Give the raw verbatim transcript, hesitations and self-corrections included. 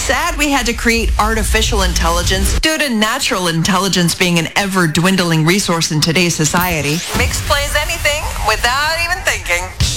sad we had to create artificial intelligence due to natural intelligence being an ever-dwindling resource in today's society. Mix plays anything without even thinking.